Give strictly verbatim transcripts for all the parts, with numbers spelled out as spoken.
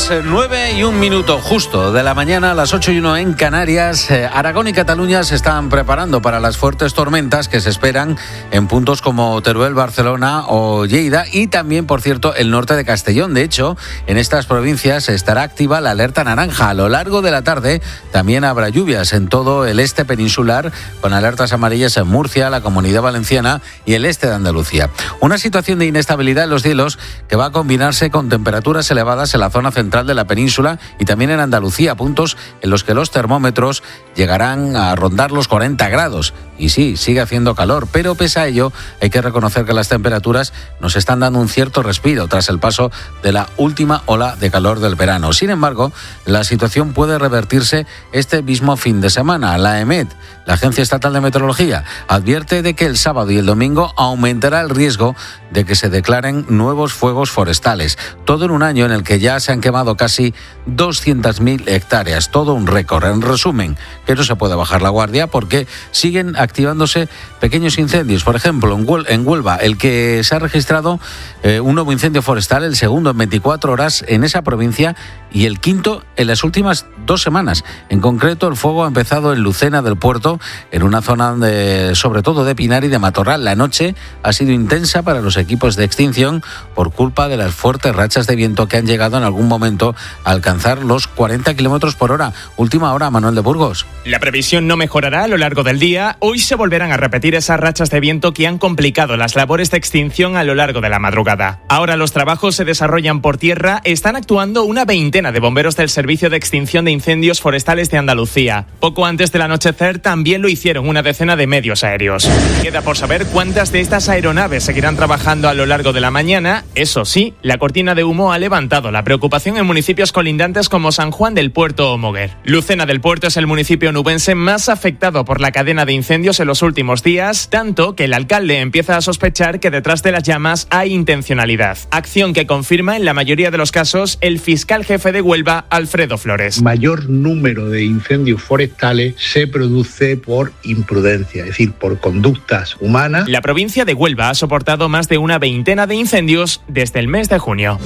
Las nueve y un minuto justo de la mañana, a las ocho y uno en Canarias, eh, Aragón y Cataluña se están preparando para las fuertes tormentas que se esperan en puntos como Teruel, Barcelona o Lleida y también, por cierto, el norte de Castellón. De hecho, en estas provincias estará activa la alerta naranja. A lo largo de la tarde también habrá lluvias en todo el este peninsular, con alertas amarillas en Murcia, la Comunidad Valenciana y el este de Andalucía. Una situación de inestabilidad en los cielos que va a combinarse con temperaturas elevadas en la zona central de la península y también en Andalucía, puntos en los que los termómetros llegarán a rondar los cuarenta grados. Y sí, sigue haciendo calor, pero pese a ello hay que reconocer que las temperaturas nos están dando un cierto respiro tras el paso de la última ola de calor del verano. Sin embargo, la situación puede revertirse este mismo fin de semana. La EMET, la Agencia Estatal de Meteorología, advierte de que el sábado y el domingo aumentará el riesgo de que se declaren nuevos fuegos forestales. Todo en un año en el que ya se han quemado casi doscientas mil hectáreas. Todo un récord. En resumen, que no se puede bajar la guardia porque siguen activándose pequeños incendios. Por ejemplo, en, Huel- en Huelva, el que se ha registrado eh, un nuevo incendio forestal, el segundo en veinticuatro horas en esa provincia y el quinto en las últimas dos semanas. En concreto, el fuego ha empezado en Lucena del Puerto, en una zona de, sobre todo de pinar y de matorral. La noche ha sido intensa para los equipos de extinción por culpa de las fuertes rachas de viento que han llegado en algún momento a alcanzar los cuarenta kilómetros por hora. Última hora, Manuel de Burgos. La previsión no mejorará a lo largo del día. Hoy se volverán a repetir esas rachas de viento que han complicado las labores de extinción a lo largo de la madrugada. Ahora los trabajos se desarrollan por tierra. Están actuando una veintena de bomberos del Servicio de Extinción de Incendios Forestales de Andalucía. Poco antes del anochecer también lo hicieron una decena de medios aéreos. Queda por saber cuántas de estas aeronaves seguirán trabajando a lo largo de la mañana. Eso sí, la cortina de humo ha levantado la preocupación en municipios colindantes como San Juan del Puerto o Moguer. Lucena del Puerto es el municipio nubense más afectado por la cadena de incendios en los últimos días, tanto que el alcalde empieza a sospechar que detrás de las llamas hay intencionalidad. Acción que confirma en la mayoría de los casos el fiscal jefe de Huelva, Alfredo Flores. Mayor número de incendios forestales se produce por imprudencia, es decir, por conductas humanas. La provincia de Huelva ha soportado más de una veintena de incendios desde el mes de junio.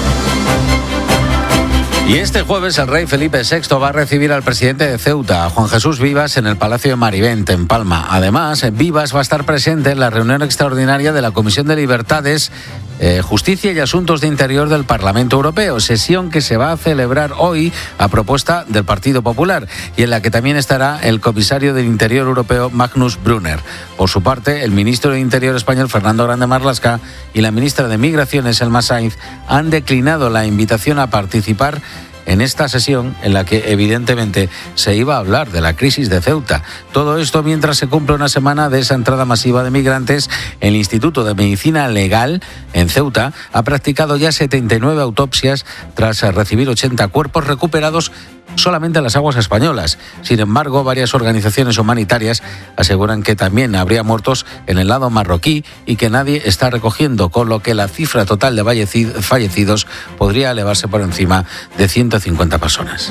Y este jueves el rey Felipe sexto va a recibir al presidente de Ceuta, a Juan Jesús Vivas, en el Palacio de Marivent, en Palma. Además, Vivas va a estar presente en la reunión extraordinaria de la Comisión de Libertades, eh, Justicia y Asuntos de Interior del Parlamento Europeo, sesión que se va a celebrar hoy a propuesta del Partido Popular y en la que también estará el comisario del Interior Europeo, Magnus Brunner. Por su parte, el ministro de Interior español, Fernando Grande Marlaska, y la ministra de Migraciones, Elma Sainz, han declinado la invitación a participar en esta sesión en la que evidentemente se iba a hablar de la crisis de Ceuta. Todo esto mientras se cumple una semana de esa entrada masiva de migrantes. El Instituto de Medicina Legal en Ceuta ha practicado ya setenta y nueve autopsias tras recibir ochenta cuerpos recuperados solamente en las aguas españolas. Sin embargo, varias organizaciones humanitarias aseguran que también habría muertos en el lado marroquí y que nadie está recogiendo, con lo que la cifra total de fallecidos podría elevarse por encima de ciento cincuenta personas.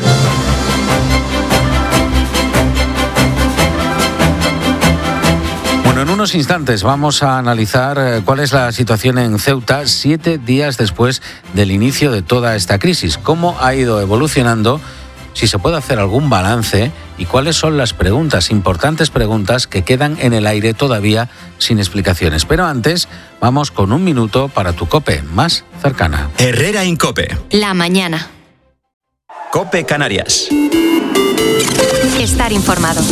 Bueno, en unos instantes vamos a analizar cuál es la situación en Ceuta siete días después del inicio de toda esta crisis, cómo ha ido evolucionando, si se puede hacer algún balance y cuáles son las preguntas, importantes preguntas que quedan en el aire todavía sin explicaciones. Pero antes, vamos con un minuto para tu COPE más cercana. Herrera Incope. La mañana. COPE Canarias. Estar informado.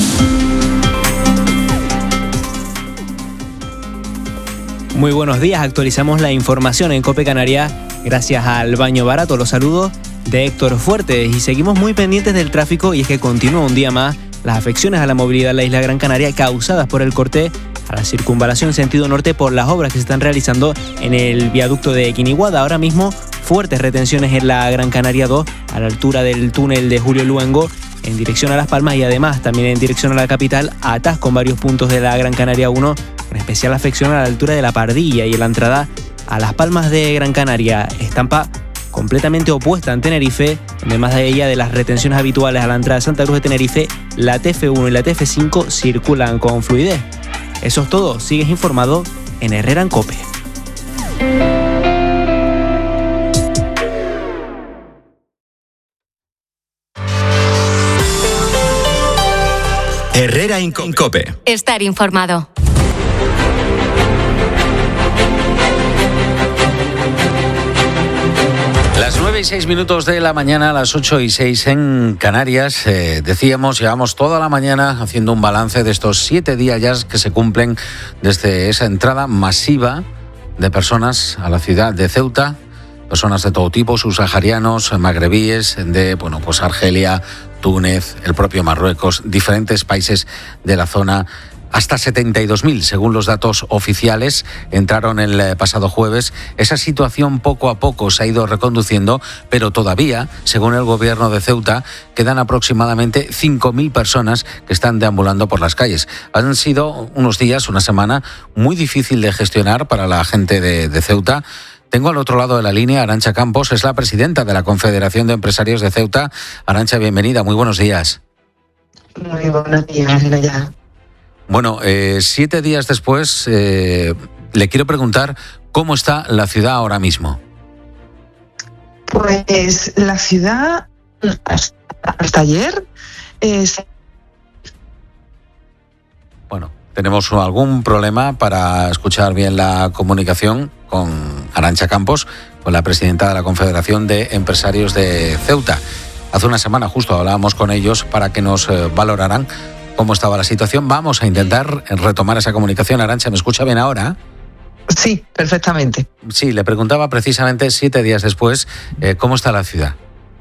Muy buenos días, actualizamos la información en COPE Canarias gracias al Baño Barato. Los saludos de Héctor Fuertes y seguimos muy pendientes del tráfico, y es que continúa un día más las afecciones a la movilidad en la isla Gran Canaria causadas por el corte a la circunvalación sentido norte por las obras que se están realizando en el viaducto de Quiniguada. Ahora mismo fuertes retenciones en la Gran Canaria dos a la altura del túnel de Julio Luengo en dirección a Las Palmas, y además también en dirección a la capital, atasco en varios puntos de la Gran Canaria uno, con especial afección a la altura de La Pardilla y en la entrada a Las Palmas de Gran Canaria. Estampa completamente opuesta en Tenerife, además de ella de las retenciones habituales a la entrada de Santa Cruz de Tenerife, la T F uno y la T F cinco circulan con fluidez. Eso es todo, sigues informado en Herrera en COPE. Herrera Incope. Estar informado. Las nueve y seis minutos de la mañana, a las ocho y seis en Canarias. Eh, decíamos, llevamos toda la mañana haciendo un balance de estos siete días ya que se cumplen desde esa entrada masiva de personas a la ciudad de Ceuta. Personas de todo tipo, subsaharianos, magrebíes, de bueno, pues Argelia, Túnez, el propio Marruecos, diferentes países de la zona. Hasta setenta y dos mil, según los datos oficiales, entraron el pasado jueves. Esa situación poco a poco se ha ido reconduciendo, pero todavía, según el gobierno de Ceuta, quedan aproximadamente cinco mil personas que están deambulando por las calles. Han sido unos días, una semana, muy difícil de gestionar para la gente de, de Ceuta. Tengo al otro lado de la línea a Arantxa Campos, es la presidenta de la Confederación de Empresarios de Ceuta. Arantxa, bienvenida, muy buenos días. Muy buenos días, Herrera. Bueno, eh, siete días después, eh, le quiero preguntar cómo está la ciudad ahora mismo. Pues la ciudad, hasta, hasta ayer, es... Bueno, tenemos algún problema para escuchar bien la comunicación con Arantxa Campos, con la presidenta de la Confederación de Empresarios de Ceuta. Hace una semana justo hablábamos con ellos para que nos eh, valoraran cómo estaba la situación. Vamos a intentar retomar esa comunicación. Arantxa, ¿me escucha bien ahora? Sí, perfectamente. Sí, le preguntaba precisamente siete días después, eh, ¿cómo está la ciudad?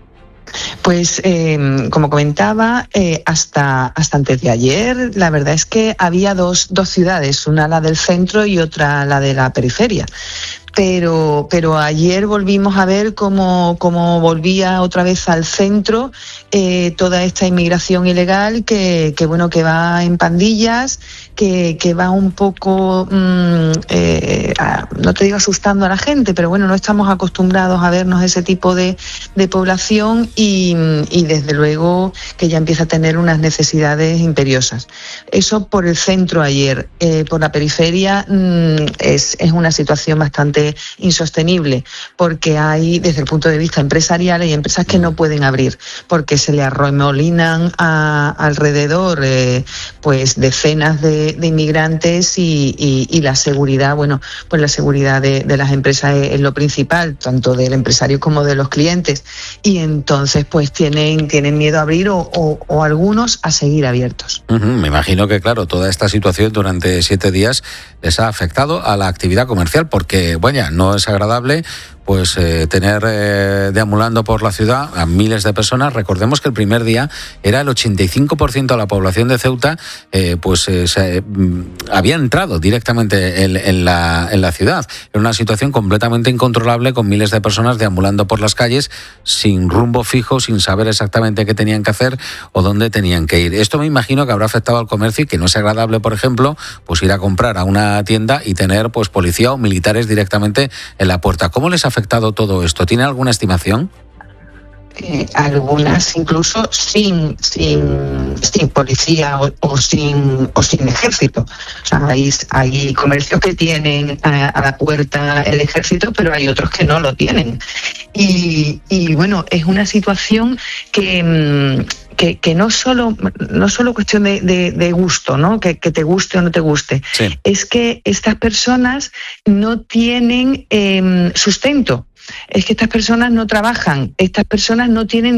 Pues eh, como comentaba, eh, hasta, hasta antes de ayer, la verdad es que había dos, dos ciudades, una la del centro y otra la de la periferia. Pero, pero ayer volvimos a ver cómo, cómo volvía otra vez al centro eh, toda esta inmigración ilegal que, que bueno que va en pandillas, que, que va un poco, mmm, eh, a, no te digo asustando a la gente, pero bueno, no estamos acostumbrados a vernos ese tipo de, de población y, y desde luego que ya empieza a tener unas necesidades imperiosas. Eso por el centro ayer. Eh, por la periferia mmm, es, es una situación bastante insostenible, porque hay, desde el punto de vista empresarial, hay empresas que no pueden abrir porque se le arremolinan a, alrededor eh, pues decenas de, de inmigrantes y, y, y la seguridad, bueno, pues la seguridad de, de las empresas es, es lo principal, tanto del empresario como de los clientes, y entonces pues tienen, tienen miedo a abrir o, o, o algunos a seguir abiertos. Uh-huh. Me imagino que claro, toda esta situación durante siete días les ha afectado a la actividad comercial porque, bueno, no es agradable pues eh, tener eh, deambulando por la ciudad a miles de personas. Recordemos que el primer día era el ochenta y cinco por ciento de la población de Ceuta eh, pues eh, se, mm, había entrado directamente en, en, la, en la ciudad. Era una situación completamente incontrolable con miles de personas deambulando por las calles sin rumbo fijo, sin saber exactamente qué tenían que hacer o dónde tenían que ir. Esto me imagino que habrá afectado al comercio y que no es agradable, por ejemplo, pues ir a comprar a una tienda y tener pues policía o militares directamente en la puerta. ¿Cómo les ha afectado todo esto? ¿Tiene alguna estimación? Eh, algunas incluso sin sin, sin policía o, o sin o sin ejército. O sea, hay, hay comercios que tienen a, a la puerta el ejército, pero hay otros que no lo tienen. Y, y bueno, es una situación que Que, que no solo no solo cuestión de, de, de gusto, ¿no? Que, que te guste o no te guste. Sí. Es que estas personas no tienen eh, sustento. Es que estas personas no trabajan, estas personas no tienen